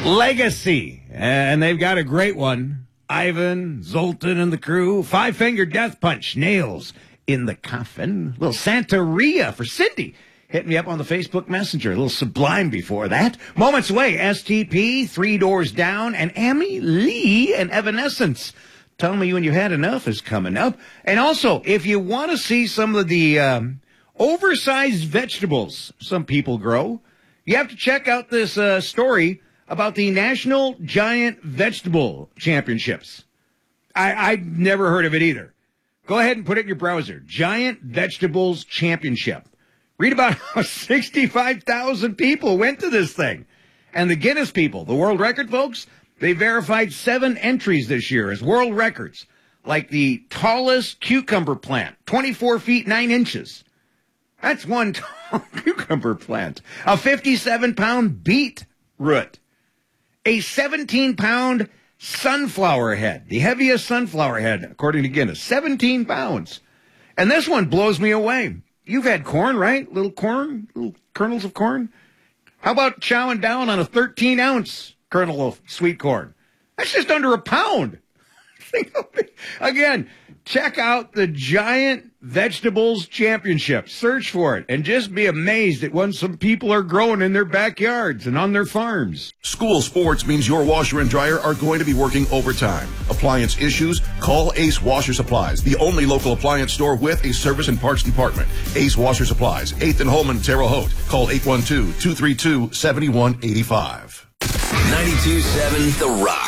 Legacy. And they've got a great one. Ivan, Zoltan, and the crew. Five-finger death punch. Nails in the coffin. Little Santeria for Cindy. Hit me up on the Facebook Messenger. A little Sublime before that. Moments away. STP, Three Doors Down, and Amy Lee and Evanescence. Tell Me When You Had Enough is coming up. And also, if you want to see some of the oversized vegetables some people grow, you have to check out this story about the National Giant Vegetable Championships. I'd never heard of it either. Go ahead and put it in your browser. Giant Vegetables Championship. Read about how 65,000 people went to this thing. And the Guinness people, the world record folks, they verified 7 entries this year as world records, like the tallest cucumber plant, 24 feet 9 inches. That's one tall cucumber plant. A 57-pound beetroot. A 17-pound sunflower head, the heaviest sunflower head, according to Guinness. 17 pounds. And this one blows me away. You've had corn, right? Little corn, little kernels of corn. How about chowing down on a 13-ounce kernel of sweet corn? That's just under a pound. Again, check out the Giant Vegetables Championship. Search for it and just be amazed at what some people are growing in their backyards and on their farms. School sports means your washer and dryer are going to be working overtime. Appliance issues? Call Ace Washer Supplies, the only local appliance store with a service and parts department. Ace Washer Supplies, 8th and Holman, Terre Haute. Call 812-232-7185. 92.7 The Rock.